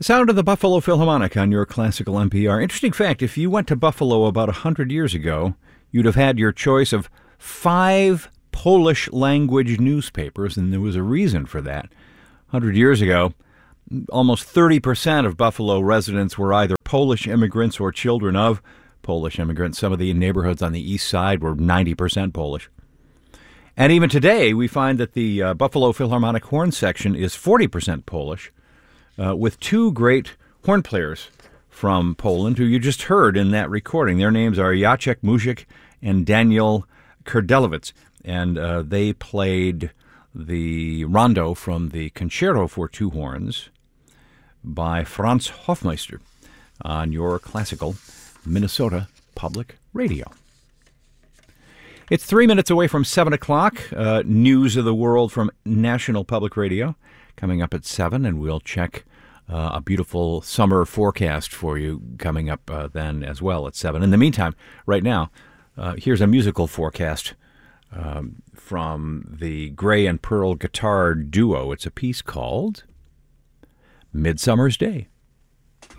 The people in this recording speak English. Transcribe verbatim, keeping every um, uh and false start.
The sound of the Buffalo Philharmonic on your classical N P R. Interesting fact, if you went to Buffalo about one hundred years ago, you'd have had your choice of five Polish-language newspapers, and there was a reason for that. one hundred years ago, almost thirty percent of Buffalo residents were either Polish immigrants or children of Polish immigrants. Some of the neighborhoods on the east side were ninety percent Polish. And even today, we find that the uh, Buffalo Philharmonic horn section is forty percent Polish, uh, with two great horn players from Poland who you just heard in that recording. Their names are Jacek Muzik and Daniel Kurdelewicz, and uh, they played the rondo from the Concerto for Two Horns by Franz Hofmeister on your classical Minnesota Public Radio. It's three minutes away from seven o'clock. Uh, news of the world from National Public Radio coming up at seven, and we'll check uh, a beautiful summer forecast for you coming up uh, then as well at seven. In the meantime, right now, uh, here's a musical forecast um, from the Gray and Pearl guitar duo. It's a piece called Midsummer's Day.